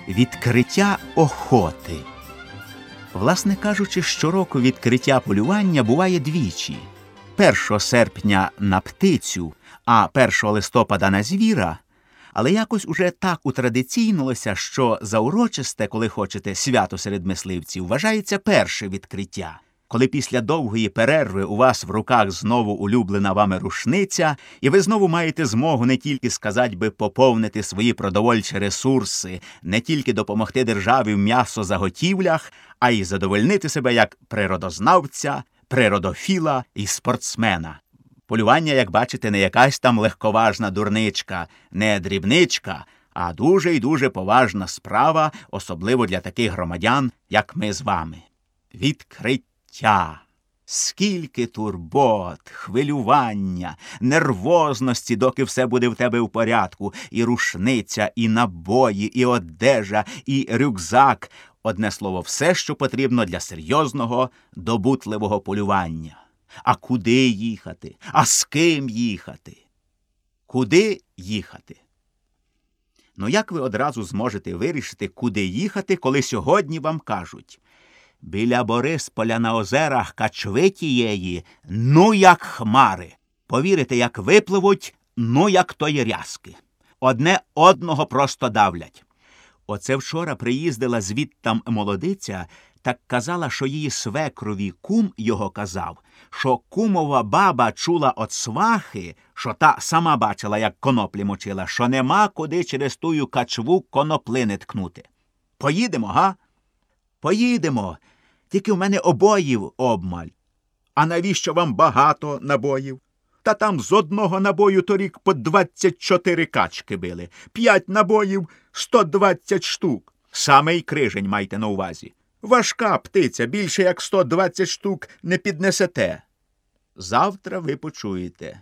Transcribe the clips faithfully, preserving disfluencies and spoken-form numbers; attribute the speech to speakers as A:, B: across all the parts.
A: Відкриття охоти. Власне кажучи, щороку відкриття полювання буває двічі. першого серпня на птицю, а першого листопада на звіра. Але якось уже так утрадиційнулося, що за урочисте, коли хочете, свято серед мисливців, вважається перше відкриття. Коли після довгої перерви у вас в руках знову улюблена вами рушниця, і ви знову маєте змогу не тільки, сказать би, поповнити свої продовольчі ресурси, не тільки допомогти державі в м'ясозаготівлях, а й задовольнити себе як природознавця, природофіла і спортсмена. Полювання, як бачите, не якась там легковажна дурничка, не дрібничка, а дуже й дуже поважна справа, особливо для таких громадян, як ми з вами. Відкриття. Скільки турбот, хвилювання, нервозності, доки все буде в тебе в порядку. І рушниця, і набої, і одежа, і рюкзак. Одне слово, все, що потрібно для серйозного, добутливого полювання. А куди їхати? А з ким їхати? Куди їхати? Ну, як ви одразу зможете вирішити, куди їхати, коли сьогодні вам кажуть: біля Борисполя на озерах качви тієї, ну як хмари. Повірите, як випливуть, ну як тої рязки. Одне одного просто давлять. Оце вчора приїздила звідтам молодиця, так казала, що її свекрові кум його казав, що кумова баба чула от свахи, що та сама бачила, як коноплі мочила, що нема куди через тую качву коноплини ткнути. Поїдемо, га? Поїдемо. Тільки в мене обоїв обмаль. А навіщо вам багато набоїв? Та там з одного набою торік по двадцять чотири качки били. П'ять набоїв – сто двадцять штук. Самий крижень майте на увазі. Важка птиця, більше як сто двадцять штук не піднесете. Завтра ви почуєте.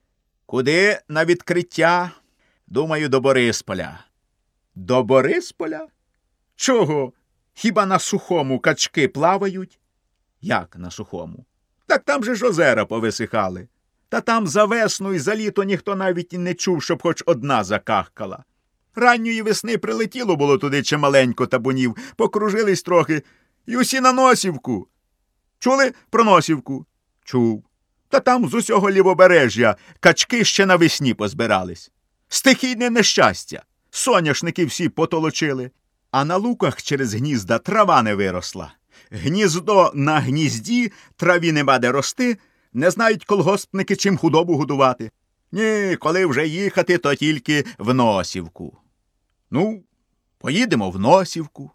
A: Куди на відкриття? Думаю, до Борисполя. До Борисполя? Чого? Хіба на сухому качки плавають? Як на сухому? Так там же ж озера повисихали. Та там за весну і за літо ніхто навіть і не чув, щоб хоч одна закахкала. Ранньої весни прилетіло було туди чималенько табунів, покружились трохи, і усі на Носівку. Чули про Носівку? Чув. Та там з усього лівобережжя качки ще навесні позбирались. Стихійне нещастя. Соняшники всі потолочили. А на луках через гнізда трава не виросла. Гніздо на гнізді, траві нема де рости, не знають колгоспники, чим худобу годувати. Ні, коли вже їхати, то тільки в Носівку. Ну, поїдемо в Носівку.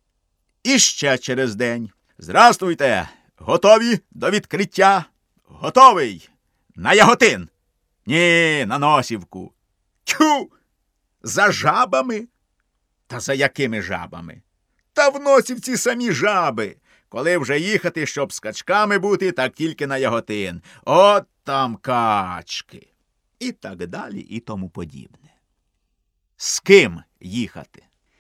A: І ще через день. Здрастуйте! Готові до відкриття? Готовий! На Яготин! Ні, на Носівку. Тьху! За жабами? Та за якими жабами? Та в Носівці самі жаби. Коли вже їхати, щоб з качками бути, так тільки на Яготин. От там качки. І так далі, і тому подібне. З ким їхати?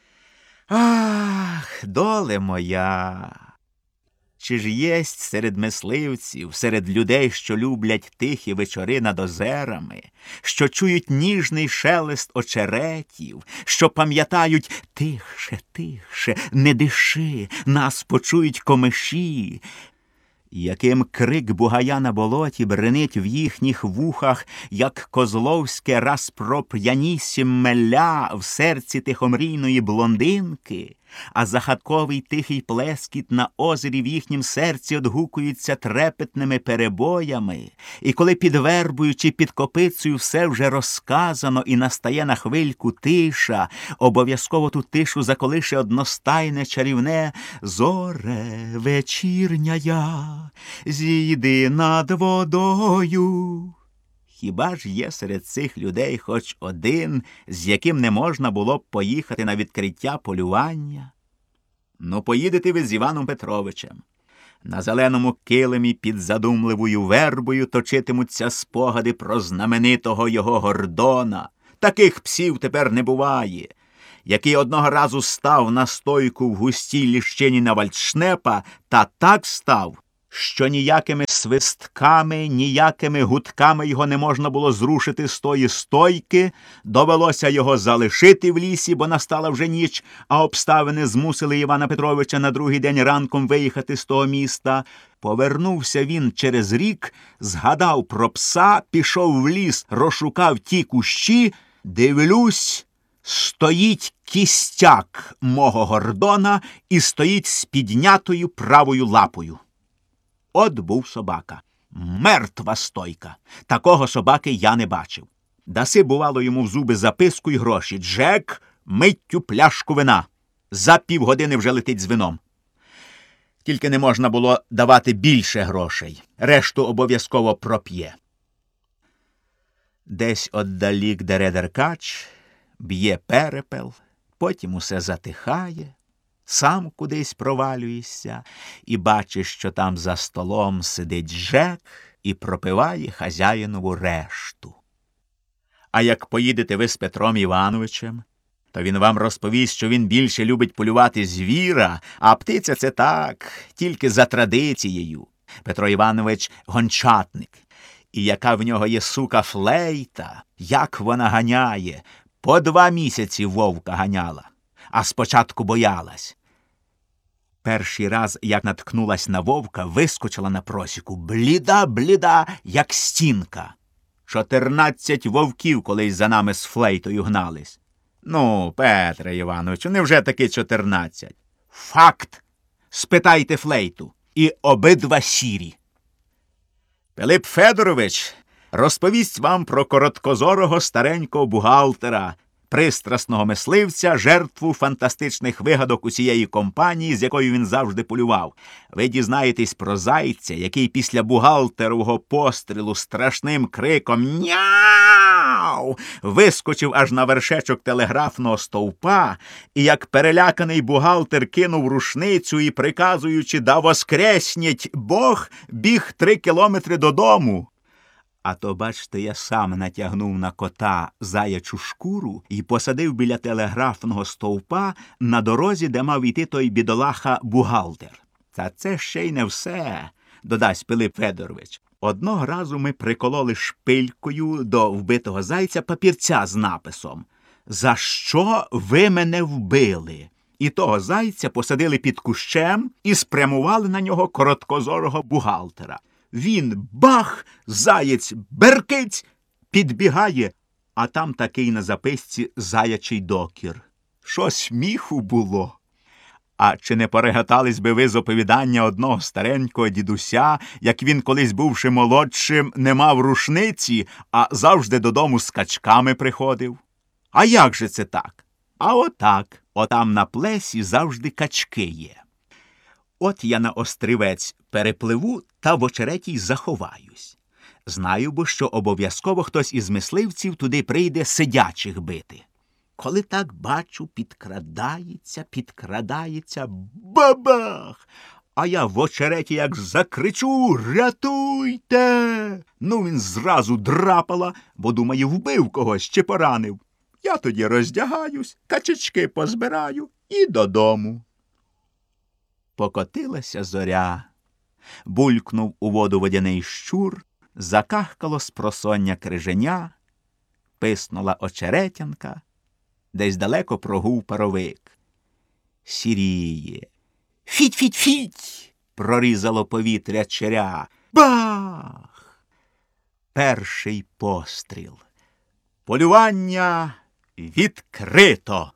A: Ах, доле моя! Чи ж єсть серед мисливців, серед людей, що люблять тихі вечори над озерами, що чують ніжний шелест очеретів, що пам'ятають «тихше, тихше, не диши, нас почують комиші», яким крик бугая на болоті бренить в їхніх вухах, як козловське раз про п'янісіммеля в серці тихомрійної блондинки, а загадковий тихий плескіт на озері в їхнім серці одгукується трепетними перебоями, і коли під вербою чи під копицею все вже розказано і настає на хвильку тиша, обов'язково ту тишу заколише одностайне чарівне «Зоре вечірняя, зійди над водою». Хіба ж є серед цих людей хоч один, з яким не можна було б поїхати на відкриття полювання? Ну, поїдете ви з Іваном Петровичем. На зеленому килимі під задумливою вербою точитимуться спогади про знаменитого його Гордона. Таких псів тепер не буває. Який одного разу став на стойку в густій ліщині на вальдшнепа, та так став, що ніякими свистками, ніякими гудками його не можна було зрушити з тої стойки, довелося його залишити в лісі, бо настала вже ніч, а обставини змусили Івана Петровича на другий день ранком виїхати з того міста. Повернувся він через рік, згадав про пса, пішов в ліс, розшукав ті кущі, дивлюсь, стоїть кістяк мого Гордона і стоїть з піднятою правою лапою. От був собака. Мертва стойка. Такого собаки я не бачив. Даси, бувало, йому в зуби записку й гроші. Джек, миттю пляшку вина. За півгодини вже летить з вином. Тільки не можна було давати більше грошей. Решту обов'язково проп'є. Десь отдалік дере деркач, б'є перепел, потім усе затихає. Сам кудись провалюєшся і бачиш, що там за столом сидить Джек і пропиває хазяїнову решту. А як поїдете ви з Петром Івановичем, то він вам розповість, що він більше любить полювати звіра, а птиця – це так, тільки за традицією. Петро Іванович – гончатник. І яка в нього є сука флейта, як вона ганяє. По два місяці вовка ганяла, а спочатку боялась. Перший раз, як наткнулась на вовка, вискочила на просіку, бліда-бліда, як стінка. Чотирнадцять вовків колись за нами з флейтою гнались. Ну, Петре Івановичу, невже таки чотирнадцять? Факт! Спитайте флейту. І обидва сірі. Пилип Федорович розповість вам про короткозорого старенького бухгалтера, пристрасного мисливця, жертву фантастичних вигадок усієї компанії, з якою він завжди полював. Ви дізнаєтесь про зайця, який після бухгалтерового пострілу страшним криком «Няу!» вискочив аж на вершечок телеграфного стовпа, і як переляканий бухгалтер кинув рушницю і, приказуючи «Да воскресніть Бог!», біг три кілометри додому. А то, бачте, я сам натягнув на кота заячу шкуру і посадив біля телеграфного стовпа на дорозі, де мав іти той бідолаха-бухгалтер. Та це ще й не все, додасть Пилип Федорович. Одного разу ми прикололи шпилькою до вбитого зайця папірця з написом «За що ви мене вбили?» І того зайця посадили під кущем і спрямували на нього короткозорого бухгалтера. Він бах, заєць беркить, підбігає, а там такий на записці заячий докір. Що сміху було? А чи не перегатались би ви з оповідання одного старенького дідуся, як він, колись бувши молодшим, не мав рушниці, а завжди додому з качками приходив? А як же це так? А отак, отам на плесі завжди качки є. От я на острівець перепливу та в очереті й заховаюсь. Знаю, бо що обов'язково хтось із мисливців туди прийде сидячих бити. Коли так бачу, підкрадається, підкрадається, бабах! А я в очереті як закричу «Рятуйте!». Ну він зразу драпала, бо думає, вбив когось чи поранив. Я тоді роздягаюсь, качечки позбираю і додому. Покотилася зоря, булькнув у воду водяний щур, закахкало спросоння криженя, писнула очеретянка, десь далеко прогув паровик. Сіріє. Фіть-фіть-фіть! Прорізало повітря черя. Бах! Перший постріл. Полювання відкрито.